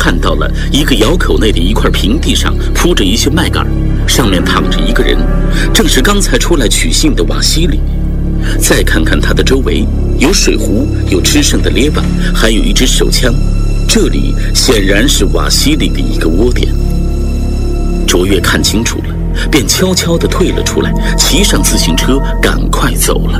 看到了一个窑口内的一块平地上铺着一些麦秆，上面躺着一个人，正是刚才出来取信的瓦西里。再看看他的周围，有水壶，有吃剩的列巴，还有一支手枪。这里显然是瓦西里的一个窝点。卓越看清楚了，便悄悄地退了出来，骑上自行车赶快走了。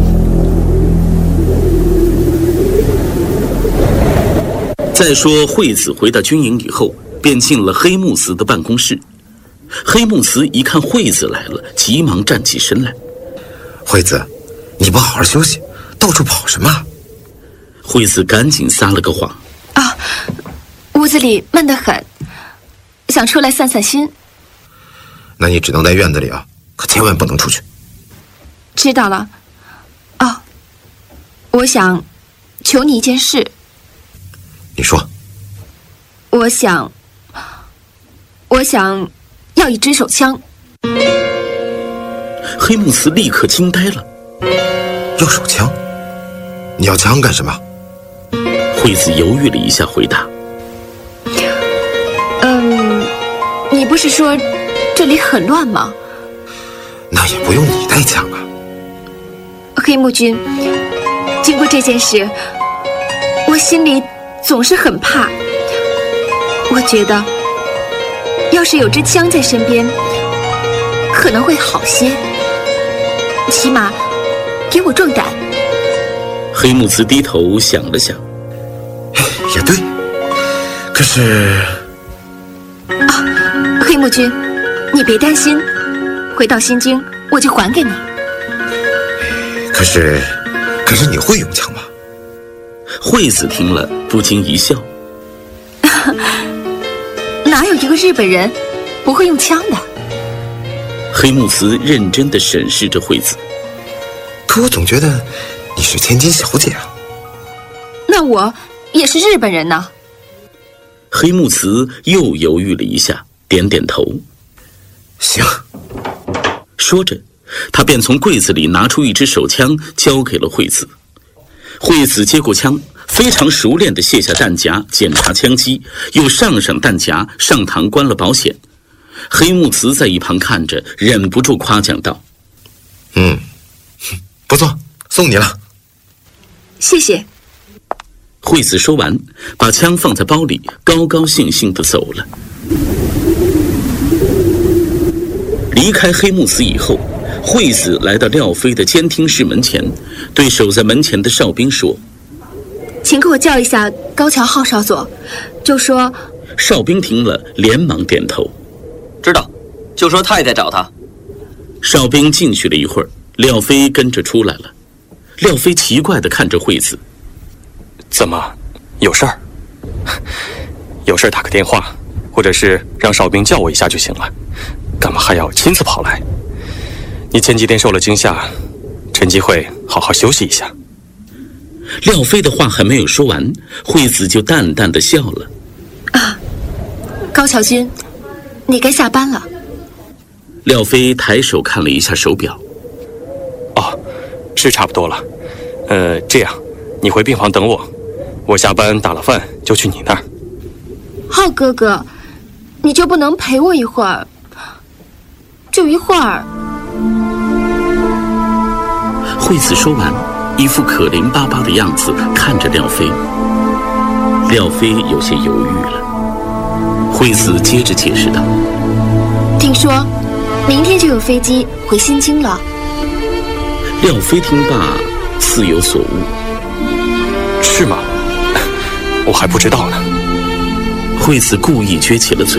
再说惠子回到军营以后，便进了黑木子的办公室。黑木子一看惠子来了，急忙站起身来。 惠子，你不好好休息，到处跑什么？ 惠子赶紧撒了个谎。 啊，屋子里闷得很，想出来散散心。 那你只能在院子里啊，可千万不能出去。 知道了。哦，我想求你一件事。 你说。 我想要一支手枪。 黑木子立刻惊呆了。 要手枪？你要枪干什么？ 惠子犹豫了一下，回答： 你不是说这里很乱吗？ 那也不用你带枪啊。 黑木君，经过这件事，我心里总是很怕。我觉得要是有支枪在身边，可能会好些，起码给我壮胆。 黑木子低头想了想， 也对，可是黑木君，你别担心，回到新京我就还给你。 可是你会用枪吗？ 惠子听了不禁一笑。 哪有一个日本人不会用枪的？ 黑木子认真地审视着惠子。 可我总觉得你是千金小姐啊。 那我也是日本人呢。 黑木子又犹豫了一下，点点头。 行。 说着，他便从柜子里拿出一支手枪，交给了惠子。惠子接过枪，非常熟练地卸下弹夹，检查枪机，又上弹夹，上膛关了保险。黑木子在一旁看着，忍不住夸奖道： 不错，送你了。 谢谢。 惠子说完，把枪放在包里，高高兴兴地走了。离开黑木子以后，惠子来到廖飞的监听室门前，对守在门前的哨兵说： 请给我叫一下高桥浩少佐，就说。 哨兵听了连忙点头， 知道，就说太太找他。 哨兵进去了一会儿，廖飞跟着出来了。廖飞奇怪地看着惠子： 怎么，有事儿？有事儿打个电话，或者是让哨兵叫我一下就行了，干嘛还要亲自跑来？你前几天受了惊吓，趁机会好好休息一下。 廖飞的话还没有说完，惠子就淡淡地笑了。 高桥君，你该下班了。 廖飞抬手看了一下手表。 哦，是差不多了。这样，你回病房等我，我下班打了饭就去你那儿。 浩哥哥，你就不能陪我一会儿？就一会儿。 惠子说完，一副可怜巴巴的样子看着廖飞。廖飞有些犹豫了。惠子接着解释道： 听说明天就有飞机回新京了。 廖飞听罢似有所悟。 是吗？我还不知道呢。 惠子故意撅起了嘴。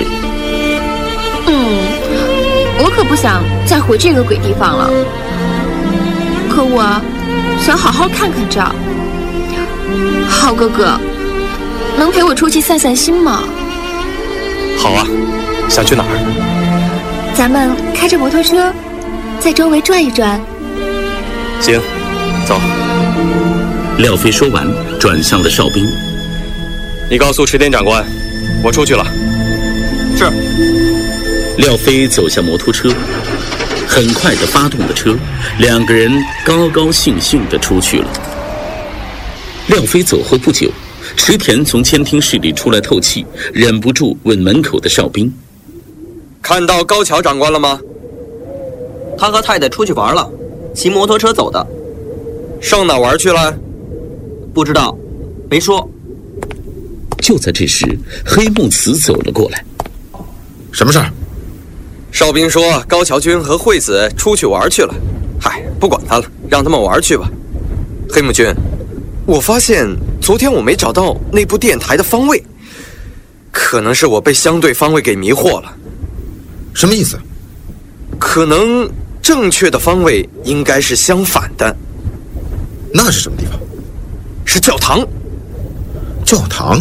我可不想再回这个鬼地方了。可我想好好看看这儿。浩哥哥，能陪我出去散散心吗？ 好啊，想去哪儿？ 咱们开着摩托车，在周围转一转。 行，走。 廖飞说完，转向了哨兵。 你告诉池田长官，我出去了。 是。 廖飞走下摩托车，很快地发动了车，两个人高高兴兴地出去了。廖飞走后不久， 池田从监听室里出来透气，忍不住问门口的哨兵：“ 看到高桥长官了吗？”“ 他和太太出去玩了，骑摩托车走的。”“ 上哪玩去了？”“ 不知道，没说。” 就在这时，黑木慈走了过来。 “什么事儿？”“ 哨兵说高桥君和惠子出去玩去了。嗨，不管他了，让他们玩去吧。黑木君，我发现昨天我没找到那部电台的方位，可能是我被相对方位给迷惑了。”“ 什么意思？”“ 可能正确的方位应该是相反的。”“ 那是什么地方？”“ 是教堂。”“ 教堂？”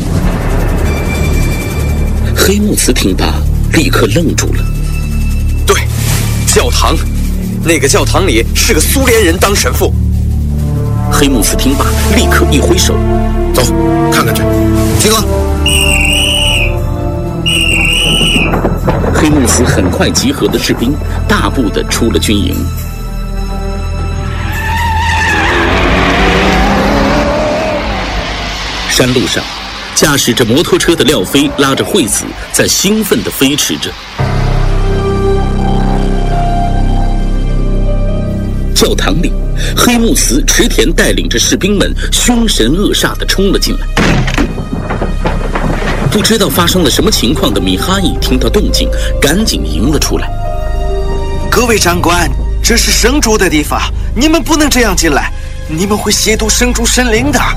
黑木慈听罢，立刻愣住了。 “对，教堂。那个教堂里是个苏联人当神父。” 黑木慈听罢，立刻一挥手：“ 走，看看去。听了。” 黑木慈很快集合了士兵，大步地出了军营。山路上，驾驶着摩托车的廖飞拉着惠子在兴奋地飞驰着。教堂里，黑木慈、池田带领着士兵们凶神恶煞地冲了进来。不知道发生了什么情况的米哈伊听到动静，赶紧迎了出来。 “各位长官，这是圣主的地方，你们不能这样进来，你们会亵渎圣主神灵的。”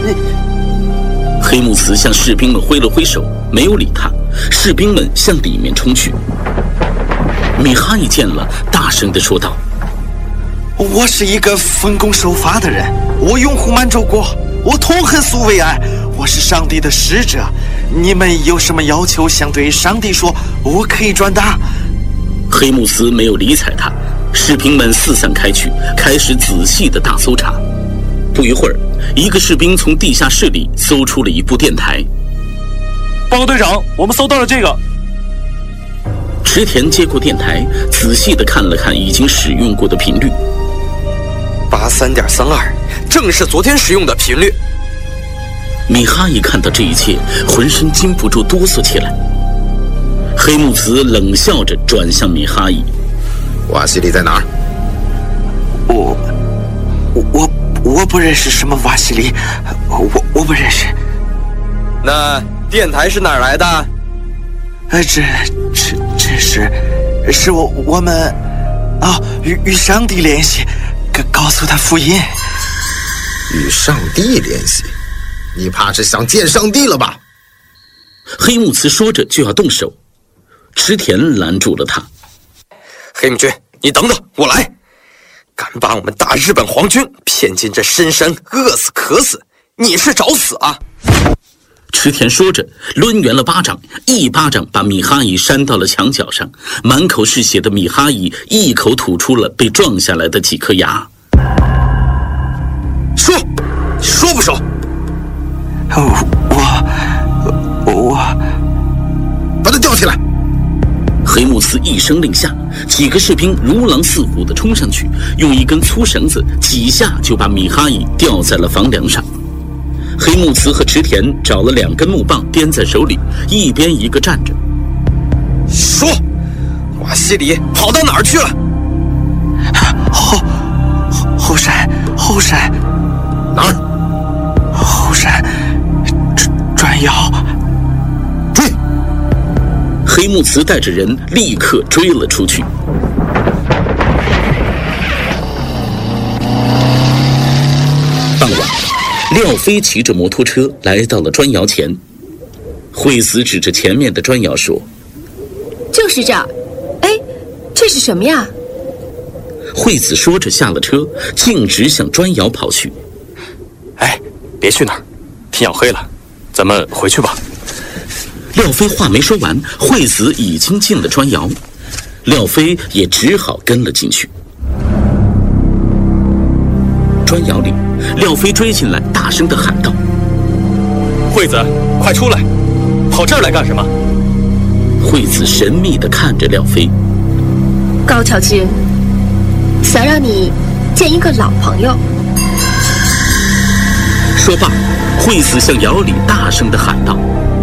黑木慈向士兵们挥了挥手，没有理他。士兵们向里面冲去。米哈伊见了，大声地说道：“ 我是一个奉公守法的人，我拥护满洲国，我痛恨苏维埃，我是上帝的使者。你们有什么要求想对上帝说，我可以转达。” 黑木慈没有理睬他，士兵们四散开去，开始仔细的大搜查。不一会儿，一个士兵从地下室里搜出了一部电台。 “报告队长，我们搜到了这个。” 池田接过电台，仔细地看了看已经使用过的频率。 83.32，正是昨天使用的频率。 米哈伊看到这一切，浑身禁不住哆嗦起来。黑木慈冷笑着转向米哈伊：“ 瓦西里在哪儿？”“ 我不认识什么瓦西里，我不认识。”“ 那电台是哪儿来的？”“ 这是我们与上帝联系，告诉他福音。”“ 与上帝联系？你怕是想见上帝了吧？” 黑木慈说着就要动手，池田拦住了他：“ 黑木君，你等等，我来！敢把我们大日本皇军骗进这深山，饿死渴死，你是找死啊！” 池田说着，抡圆了巴掌，一巴掌把米哈伊扇到了墙角上。满口是血的米哈伊一口吐出了被撞下来的几颗牙。 “说不说？”“ 我把他吊起来！” 黑木慈一声令下，几个士兵如狼似虎地冲上去，用一根粗绳子几下就把米哈伊吊在了房梁上。黑木慈和池田找了2根木棒掂在手里，一边一个站着。 “说，瓦西里跑到哪儿去了？”“ 后山。”“ 哪儿？”“ 后山转腰。”“ 追！” 黑木慈带着人立刻追了出去。傍晚，廖飞骑着摩托车来到了砖窑前。惠子指着前面的砖窑说：“ 就是这儿。哎，这是什么呀？” 惠子说着下了车，径直向砖窑跑去。 “ 哎，别去那儿，天要黑了，咱们回去吧。” 廖飞话没说完，惠子已经进了砖窑，廖飞也只好跟了进去。砖窑里，廖飞追进来，大声地喊道：“ 惠子，快出来！跑这儿来干什么？” 惠子神秘地看着廖飞：“ 高桥君，想让你见一个老朋友。” 说罢， 惠子向姚礼大声地喊道：“